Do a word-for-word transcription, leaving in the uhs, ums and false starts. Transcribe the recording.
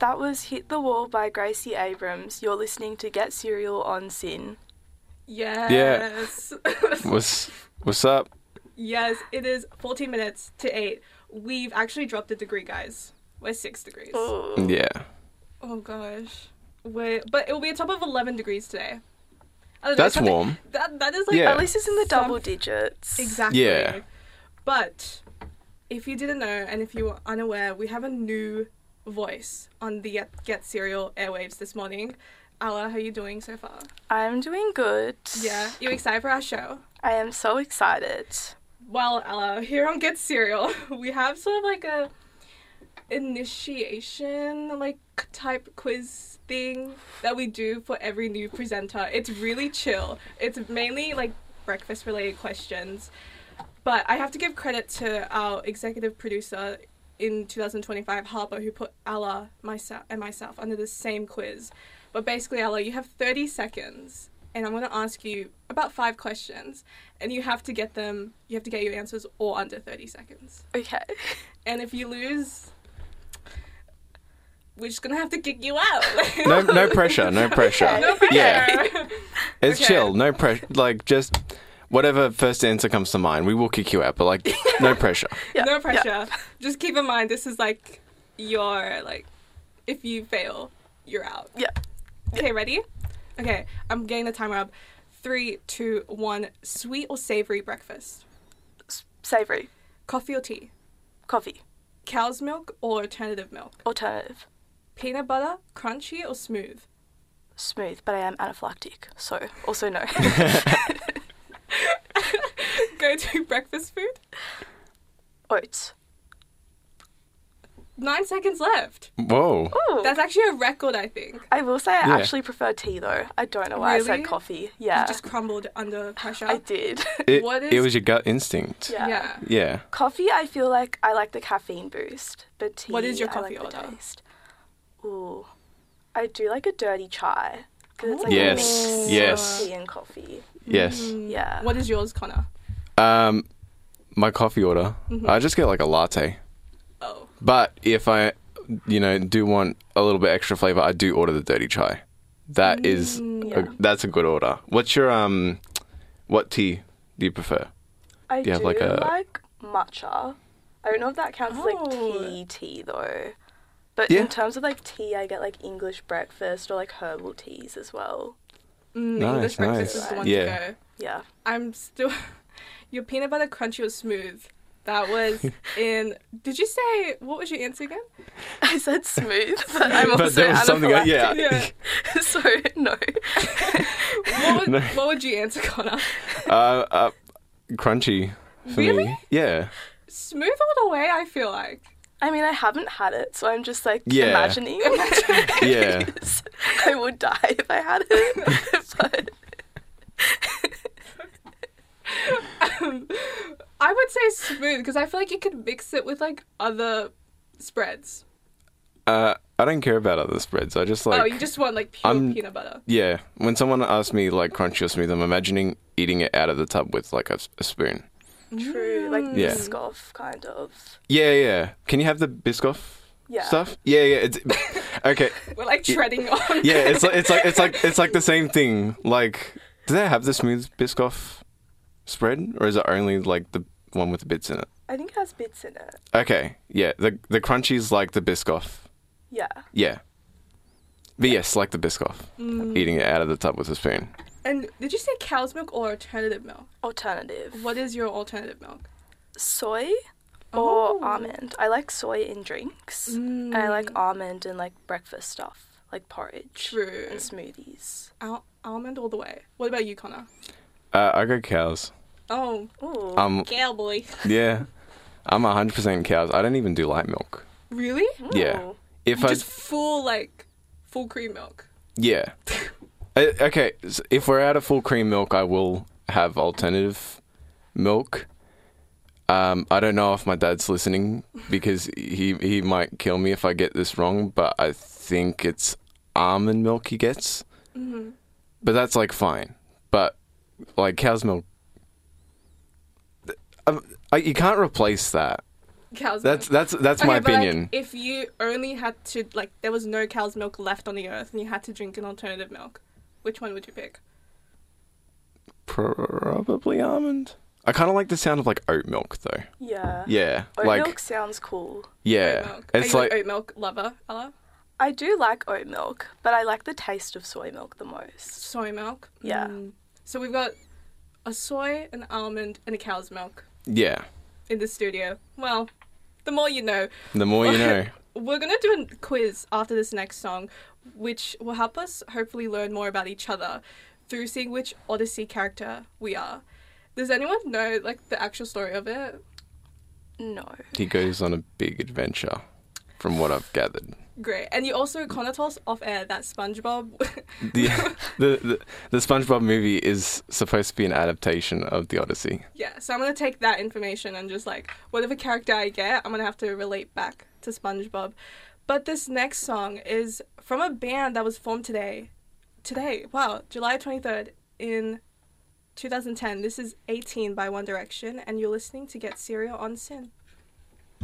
That was Hit the Wall by Gracie Abrams. You're listening to Get Serial on Sin. Yes. Yeah. What's what's up? Yes, it is fourteen minutes to eight. We've actually dropped a degree, guys. We're six degrees. Oh. Yeah. Oh gosh. We're, but it will be a top of eleven degrees today. I don't know, That's something- warm. That that is like Yeah. At least it's in the Some- double digits. exactly. Yeah. But if you didn't know, and if you were unaware, we have a new voice on the Get, Get Serial airwaves this morning. Ala, how are you doing so far? I'm doing good. Yeah, you excited for our show? I am so excited. Well, Ella, here on Get Serial, we have sort of like a initiation like type quiz thing that we do for every new presenter. It's really chill. It's mainly like breakfast related questions. But I have to give credit to our executive producer in two thousand twenty-five, Harper, who put Ella myself and myself under the same quiz. But basically, Ella, you have thirty seconds, and I'm going to ask you about five questions, and you have to get them, you have to get your answers all under thirty seconds. Okay. And if you lose, we're just going to have to kick you out. No no pressure. No pressure. Okay. No pressure. Yeah. It's Okay. chill. No pressure. Like just whatever first answer comes to mind, we will kick you out. But like no pressure. Yeah, No yeah. pressure. Just keep in mind, this is like your, like, if you fail, you're out. Yeah. Okay, ready? Okay, I'm getting the timer up. Three, two, one. Sweet or savory breakfast? Savory. Coffee or tea? Coffee. Cow's milk or alternative milk? Alternative. Peanut butter, crunchy or smooth? Smooth, but I am anaphylactic, so also no. Go to breakfast food? Oats. Nine seconds left. Whoa. Ooh. That's actually a record, I think. I will say I Yeah. actually prefer tea though. I don't know why I Really? said coffee. Yeah. You just crumbled under pressure. I did. It, What it is- was your gut instinct. Yeah. Yeah. Yeah. Coffee, I feel like I like the caffeine boost, but tea, What is your I coffee like the order? taste. Ooh, I do like a dirty chai because it's like Yes, a mix yes. of tea and coffee. Yes. Mm, Yeah. What is yours, Connor? Um, my coffee order, Mhm. I just get like a latte. Oh. But if I, you know, do want a little bit extra flavor, I do order the dirty chai. That is, Mm, yeah. a, that's a good order. What's your um, what tea do you prefer? I Do do you have, like, a- like matcha. I don't know if that counts as like Oh. tea tea though. But Yeah. in terms of like tea, I get like English breakfast or like herbal teas as well. Mm, Nice, English breakfast nice. is the one Yeah. to go. Yeah. I'm still. Your peanut butter crunchy or smooth? That was in. Did you say what was your answer again? I said smooth, but I'm also But there was something, anaphylactic. yeah. Yeah. So no. What would, No. what would you answer, Connor? Uh, uh crunchy for Really? me. Yeah. Smooth all the way. I feel like. I mean, I haven't had it, so I'm just like Yeah. imagining. Yeah. I would die if I had it. But Um, I would say smooth because I feel like you could mix it with like other spreads. Uh, I don't care about other spreads. I just like. oh, you just want like pure I'm- peanut butter. Yeah. When someone asks me like crunchy or smooth, I'm imagining eating it out of the tub with like a, a spoon. true, like Mm. Yeah. Biscoff, kind of. Yeah, yeah. Can you have the Biscoff Yeah. stuff? Yeah, yeah. It's okay. We're like treading on. Yeah, it's like it's like it's like it's like the same thing. Like, do they have the smooth Biscoff spread, or is it only like the one with the bits in it? I think it has bits in it. Okay, yeah. The the crunchy's like the Biscoff. Yeah. Yeah. But yes, like the Biscoff. Mm. Eating it out of the tub with a spoon. And did you say cow's milk or alternative milk? Alternative. What is your alternative milk? Soy Oh. or almond. I like soy in drinks. Mm. And I like almond in like breakfast stuff, like porridge True. and smoothies. Al- almond all the way. What about you, Connor? Uh, I go cows. Oh, Ooh. Um, cowboy. yeah. I'm one hundred percent cows. I don't even do light milk. Really? yeah. Ooh. If I Just full like full cream milk. Yeah. Uh, okay, s- if we're out of full cream milk, I will have alternative milk. Um, I don't know if my dad's listening because he he might kill me if I get this wrong, but I think it's almond milk he gets. Mm-hmm. But that's like fine. But like cow's milk, um, I, you can't replace that. Cow's That's milk. that's that's Okay, my but, like, opinion. if you only had to, like, there was no cow's milk left on the earth and you had to drink an alternative milk, which one would you pick? Probably almond. I kind of like the sound of like oat milk though. Yeah. Yeah, Oat like milk sounds cool. yeah, Oat milk. it's Are you like an oat milk lover, Ella? I do like oat milk, but I like the taste of soy milk the most. Soy milk? Yeah. Mm. So we've got a soy, an almond, and a cow's milk yeah. in the studio. Well, the more you know. The more you know. We're going to do a quiz after this next song, which will help us hopefully learn more about each other through seeing which Odyssey character we are. Does anyone know, like, the actual story of it? No. He goes on a big adventure, from what I've gathered. Great. And you also kind of told us off air that SpongeBob... The, the the the SpongeBob movie is supposed to be an adaptation of the Odyssey. Yeah, so I'm going to take that information and just, like, whatever character I get, I'm going to have to relate back to SpongeBob. But this next song is from a band that was formed today. Today. Wow. July twenty-third in two thousand ten. This is eighteen by One Direction, and you're listening to Get Serial on Sin.